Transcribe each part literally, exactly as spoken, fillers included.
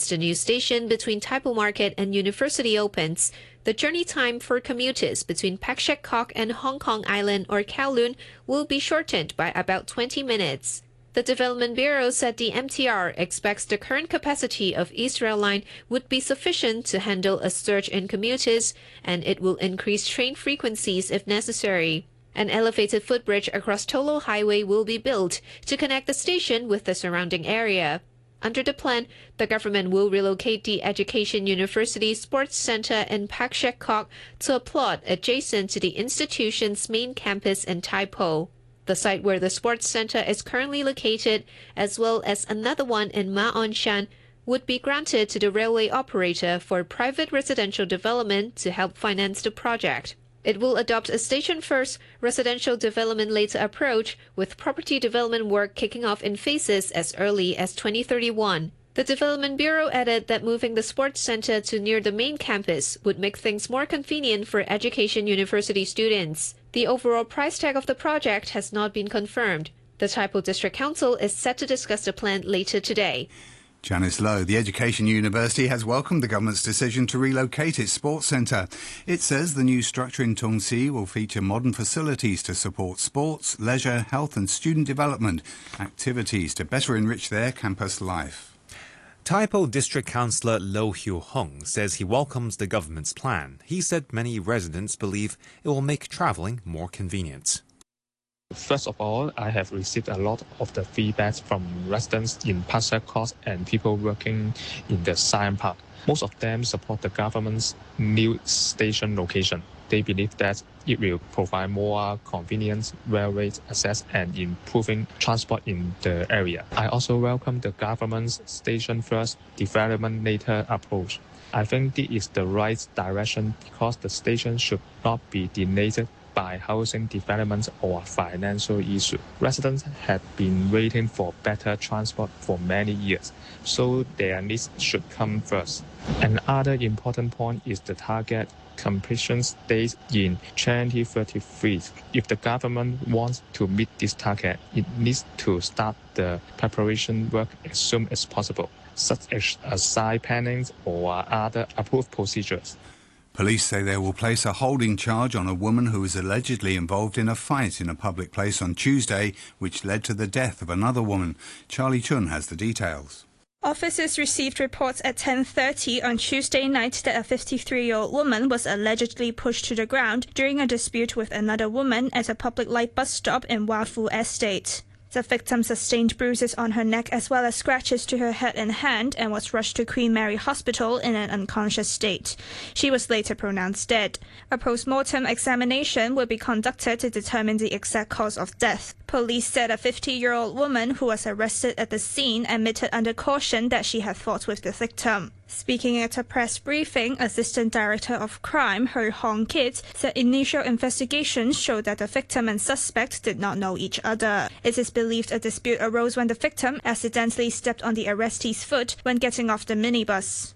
Once the new station between Tai Po Market and University opens, the journey time for commuters between Pak Shek Kok and Hong Kong Island or Kowloon will be shortened by about twenty minutes. The Development Bureau said the M T R expects the current capacity of East Rail Line would be sufficient to handle a surge in commuters, and it will increase train frequencies if necessary. An elevated footbridge across To Lo Highway will be built to connect the station with the surrounding area. Under the plan, the government will relocate the Education University Sports Center in Pak Shek Kok to a plot adjacent to the institution's main campus in Tai Po. The site where the sports center is currently located, as well as another one in Ma On Shan, would be granted to the railway operator for private residential development to help finance the project. It will adopt a station-first, residential development later approach, with property development work kicking off in phases as early as twenty thirty-one. The Development Bureau added that moving the sports center to near the main campus would make things more convenient for Education University students. The overall price tag of the project has not been confirmed. The Tai Po District Council is set to discuss the plan later today. Janice Lowe, the Education University has welcomed the government's decision to relocate its sports centre. It says the new structure in Tung Si will feature modern facilities to support sports, leisure, health and student development activities to better enrich their campus life. Tai Po District Councillor Lo Hiu Hung says he welcomes the government's plan. He said many residents believe it will make travelling more convenient. First of all, I have received a lot of the feedbacks from residents in Pak Shek Kok and people working in the Science Park. Most of them support the government's new station location. They believe that it will provide more convenience, railway access and improving transport in the area. I also welcome the government's station-first, development-later approach. I think this is the right direction because the station should not be delayed by housing development or financial issue. Residents have been waiting for better transport for many years, so their needs should come first. Another important point is the target completion date in twenty thirty-three. If the government wants to meet this target, it needs to start the preparation work as soon as possible, such as site planning or other approved procedures. Police say they will place a holding charge on a woman who was allegedly involved in a fight in a public place on Tuesday, which led to the death of another woman. Charlie Chun has the details. Officers received reports at ten thirty on Tuesday night that a fifty-three-year-old woman was allegedly pushed to the ground during a dispute with another woman at a public light bus stop in Wah Fu Estate. The victim sustained bruises on her neck as well as scratches to her head and hand and was rushed to Queen Mary Hospital in an unconscious state. She was later pronounced dead. A post-mortem examination will be conducted to determine the exact cause of death. Police said a fifty-year-old woman who was arrested at the scene admitted under caution that she had fought with the victim. Speaking at a press briefing, Assistant Director of Crime, He Hong Kit, said initial investigations showed that the victim and suspect did not know each other. It is believed a dispute arose when the victim accidentally stepped on the arrestee's foot when getting off the minibus.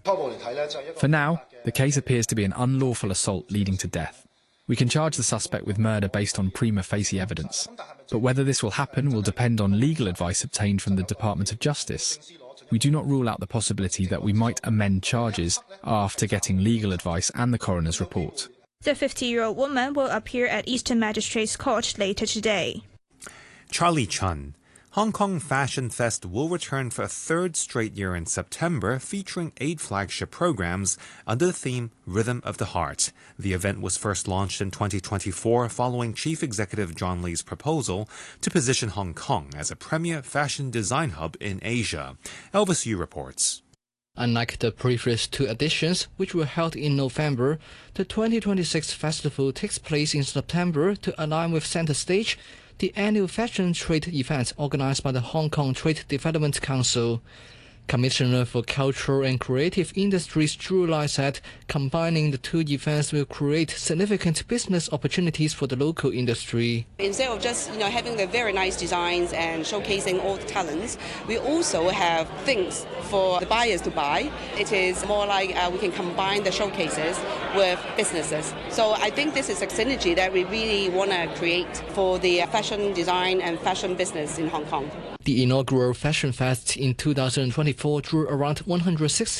For now, the case appears to be an unlawful assault leading to death. We can charge the suspect with murder based on prima facie evidence. But whether this will happen will depend on legal advice obtained from the Department of Justice. We do not rule out the possibility that we might amend charges after getting legal advice and the coroner's report. The fifty-year-old woman will appear at Eastern Magistrates Court later today. Charlie Chun. Hong Kong Fashion Fest will return for a third straight year in September, featuring eight flagship programs under the theme Rhythm of the Heart. The event was first launched in twenty twenty-four following Chief Executive John Lee's proposal to position Hong Kong as a premier fashion design hub in Asia. Elvis Yu reports. Unlike the previous two editions, which were held in November, the twenty twenty-six festival takes place in September to align with Center Stage, the annual fashion trade event organized by the Hong Kong Trade Development Council. Commissioner for Cultural and Creative Industries Zhu Lai said combining the two events will create significant business opportunities for the local industry. Instead of just you know having the very nice designs and showcasing all the talents, we also have things for the buyers to buy. It is more like uh, we can combine the showcases with businesses. So I think this is a synergy that we really want to create for the fashion design and fashion business in Hong Kong. The inaugural Fashion Fest in two thousand twenty-four drew around one hundred sixty